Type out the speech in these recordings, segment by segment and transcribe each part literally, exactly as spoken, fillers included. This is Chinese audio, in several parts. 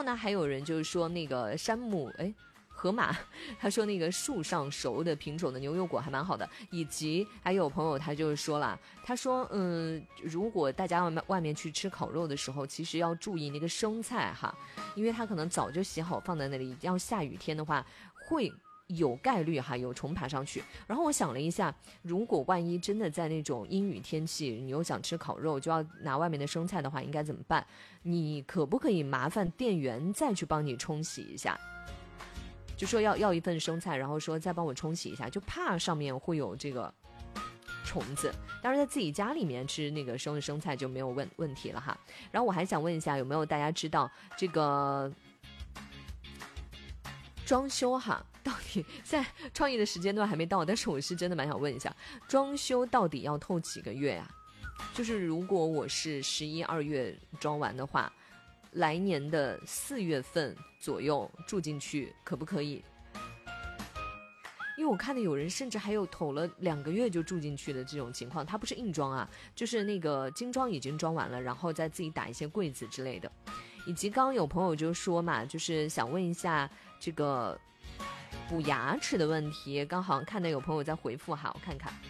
后呢，还有人就是说那个山姆，哎。河马，他说那个树上熟的品种的牛油果还蛮好的，以及还有朋友他就是说了，他说嗯，如果大家外面去吃烤肉的时候，其实要注意那个生菜哈，因为它可能早就洗好放在那里，要下雨天的话会有概率哈有虫爬上去。然后我想了一下，如果万一真的在那种阴雨天气，你又想吃烤肉就要拿外面的生菜的话，应该怎么办？你可不可以麻烦店员再去帮你冲洗一下？就说要要一份生菜，然后说再帮我冲洗一下，就怕上面会有这个虫子。当然在自己家里面吃那个生的生菜就没有问问题了哈。然后我还想问一下，有没有大家知道这个装修哈，到底现在创意的时间段还没到，但是我是真的蛮想问一下，装修到底要透几个月呀？就是如果我是十一二月装完的话，来年的四月份左右住进去可不可以？因为我看到有人甚至还有投了两个月就住进去的这种情况，他不是硬装啊，就是那个精装已经装完了，然后再自己打一些柜子之类的。以及刚刚有朋友就说嘛，就是想问一下这个补牙齿的问题，刚好看到有朋友在回复哈，我看看。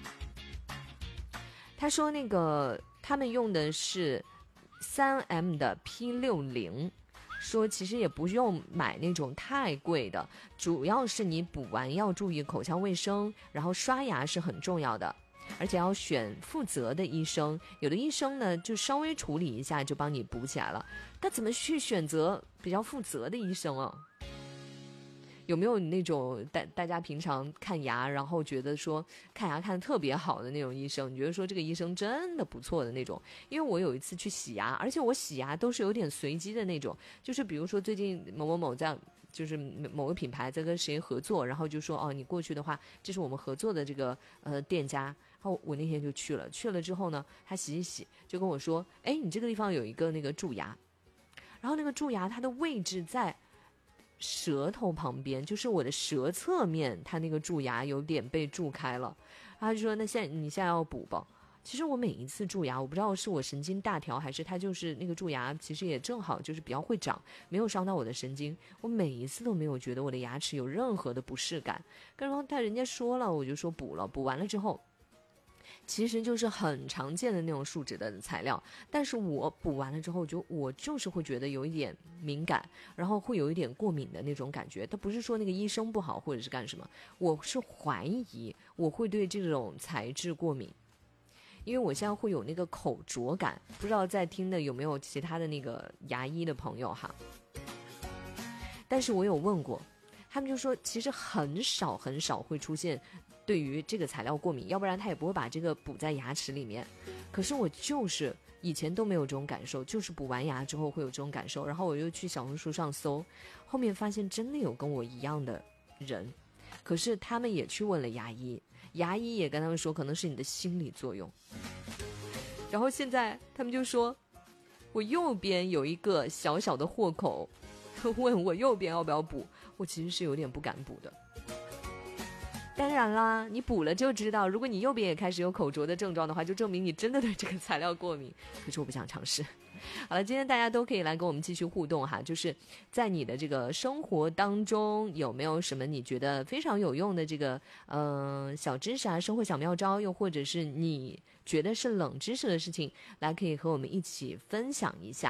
他说那个他们用的是三 M 的 P 六十， 说其实也不用买那种太贵的，主要是你补完要注意口腔卫生，然后刷牙是很重要的，而且要选负责的医生，有的医生呢就稍微处理一下就帮你补起来了，但怎么去选择比较负责的医生啊？有没有那种大大家平常看牙然后觉得说看牙看得特别好的那种医生，你觉得说这个医生真的不错的那种？因为我有一次去洗牙，而且我洗牙都是有点随机的那种，就是比如说最近某某某在就是某个品牌在跟谁合作，然后就说哦你过去的话这是我们合作的这个呃店家，然后我那天就去了，去了之后呢他洗一洗就跟我说，哎你这个地方有一个那个蛀牙，然后那个蛀牙它的位置在舌头旁边，就是我的舌侧面，它那个蛀牙有点被蛀开了，他就说那现在你现在要补吧。其实我每一次蛀牙，我不知道是我神经大条还是它就是那个蛀牙其实也正好就是比较会长，没有伤到我的神经，我每一次都没有觉得我的牙齿有任何的不适感。然后但人家说了，我就说补了，补完了之后其实就是很常见的那种树脂的材料，但是我补完了之后就我就是会觉得有一点敏感，然后会有一点过敏的那种感觉。它不是说那个医生不好或者是干什么，我是怀疑我会对这种材质过敏，因为我现在会有那个口拙感，不知道在听的有没有其他的那个牙医的朋友哈。但是我有问过他们，就说其实很少很少会出现对于这个材料过敏，要不然他也不会把这个补在牙齿里面。可是我就是以前都没有这种感受，就是补完牙之后会有这种感受，然后我又去小红书上搜，后面发现真的有跟我一样的人，可是他们也去问了牙医，牙医也跟他们说可能是你的心理作用。然后现在他们就说我右边有一个小小的豁口，问我右边要不要补，我其实是有点不敢补的。当然啦，你补了就知道，如果你右边也开始有口拙的症状的话，就证明你真的对这个材料过敏。可是我不想尝试。好了，今天大家都可以来跟我们继续互动哈，就是在你的这个生活当中有没有什么你觉得非常有用的这个嗯、呃、小知识啊，生活小妙招，又或者是你觉得是冷知识的事情，来可以和我们一起分享一下。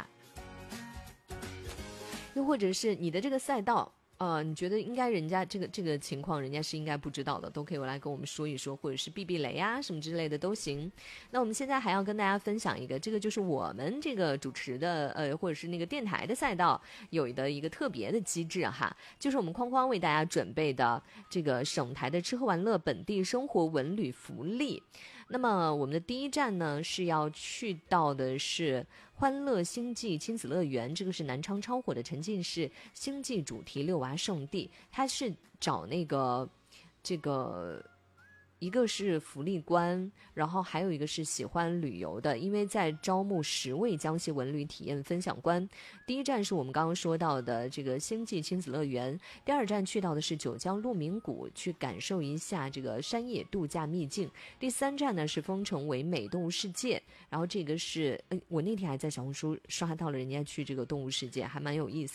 又或者是你的这个赛道呃，你觉得应该人家这个这个情况人家是应该不知道的，都可以来跟我们说一说，或者是避避雷啊什么之类的都行。那我们现在还要跟大家分享一个，这个就是我们这个主持的呃或者是那个电台的赛道有的一个特别的机制哈，就是我们框框为大家准备的这个省台的吃喝玩乐本地生活文旅福利。那么我们的第一站呢是要去到的是欢乐星际亲子乐园，这个是南昌超火的沉浸式星际主题遛娃圣地，它是找那个这个一个是福利官，然后还有一个是喜欢旅游的，因为在招募十位江西文旅体验分享官。第一站是我们刚刚说到的这个星际亲子乐园，第二站去到的是九江鹿鸣谷，去感受一下这个山野度假秘境。第三站呢是丰城唯美动物世界，然后这个是、呃、我那天还在小红书刷到了人家去这个动物世界，还蛮有意思。